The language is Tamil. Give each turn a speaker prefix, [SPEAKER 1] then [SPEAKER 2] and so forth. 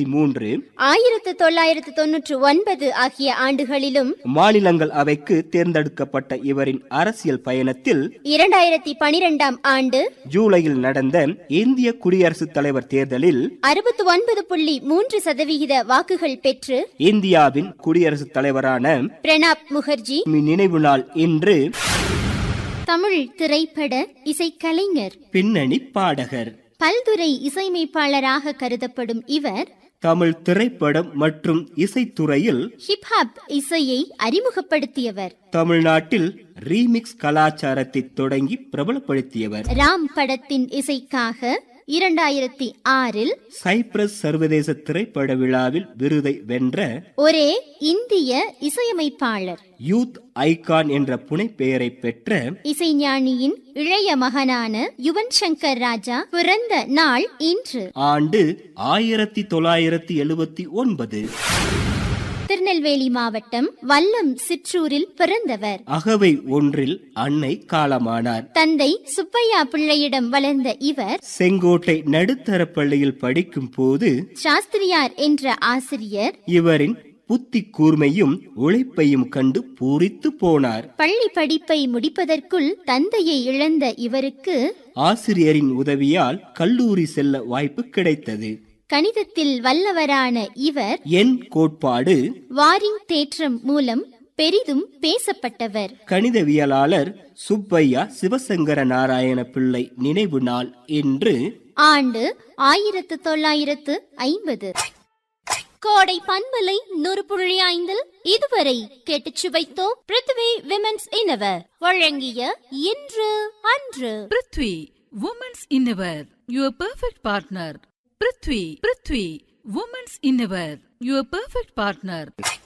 [SPEAKER 1] 1993,
[SPEAKER 2] 1999 ஆகிய ஆண்டுகளிலும்
[SPEAKER 1] மாநிலங்கள் அவைக்கு தேர்ந்தெடுக்கப்பட்ட இவரின் அரசியல் பயணத்தில்
[SPEAKER 2] 2012 ஆண்டு
[SPEAKER 1] ஜூலையில் நடந்த இந்திய குடியரசுத் தலைவர் தேர்தலில்
[SPEAKER 2] 69.3% வாக்குகள் பெற்று
[SPEAKER 1] இந்தியாவின் குடியரசுத் தலைவரான
[SPEAKER 2] பிரணாப் முகர்ஜி
[SPEAKER 1] நினைவு நாள் இன்று.
[SPEAKER 2] தமிழ் திரைப்பட இசைக்கலைஞர்,
[SPEAKER 1] பின்னணி பாடகர்,
[SPEAKER 2] பல்துறை இசையமைப்பாளராக கருதப்படும் இவர்
[SPEAKER 1] தமிழ் திரைப்படம் மற்றும் இசைத்துறையில்
[SPEAKER 2] ஹிப்ஹாப் இசையை அறிமுகப்படுத்தியவர்.
[SPEAKER 1] தமிழ்நாட்டில் ரீமிக்ஸ் கலாச்சாரத்தை தொடங்கி பிரபலப்படுத்தியவர்.
[SPEAKER 2] ராம் படத்தின் இசைக்காக 2006
[SPEAKER 1] சைப்ரஸ் சர்வதேச திரைப்பட விழாவில் விருதை வென்ற
[SPEAKER 2] ஒரே இந்திய இசையமைப்பாளர்.
[SPEAKER 1] யூத் ஐகான் என்ற புனைப்பெயரை பெற்ற
[SPEAKER 2] இசைஞானியின் இளைய மகனான யுவன் சங்கர் ராஜா பிறந்த நாள் இன்று.
[SPEAKER 1] ஆண்டு 1979.
[SPEAKER 2] திருநெல்வேலி மாவட்டம் வல்லம் சிற்றூரில் பிறந்தவர்.
[SPEAKER 1] அகவை ஒன்றில் அன்னை காலமானார்.
[SPEAKER 2] தந்தை சுப்பையா பிள்ளையிடம் வளர்ந்த இவர்
[SPEAKER 1] செங்கோட்டை நடுத்தர பள்ளியில் படிக்கும் போது
[SPEAKER 2] சாஸ்திரியார் என்ற ஆசிரியர்
[SPEAKER 1] இவரின் புத்தி கூர்மையும் உழைப்பையும் கண்டு பூரித்து போனார்.
[SPEAKER 2] பள்ளி படிப்பை முடிப்பதற்குள் தந்தையை இழந்த இவருக்கு
[SPEAKER 1] ஆசிரியரின் உதவியால் கல்லூரி செல்ல வாய்ப்பு கிடைத்தது.
[SPEAKER 2] கணிதத்தில் வல்லவரான இவர்
[SPEAKER 1] எண் கோட்பாடு,
[SPEAKER 2] வாரிங் தேற்றம் மூலம் பெரிதும் பேசப்பட்டவர்.
[SPEAKER 1] கணிதவியலாளர் சுப்பையா சிவசங்கர நாராயண பிள்ளை நினைவு நாள் இன்று.
[SPEAKER 2] ஆண்டு 1950. கோடை பண்பலை 100.5 இதுவரை கேட்டுச் சுவைத்தோம். பிருத்வி விமென்ஸ் இன்னவர் வழங்கிய இன்று அன்று.
[SPEAKER 3] Prithvi women's இன்னவர், your perfect partner. Prithvi women's இன்னவர், your perfect partner.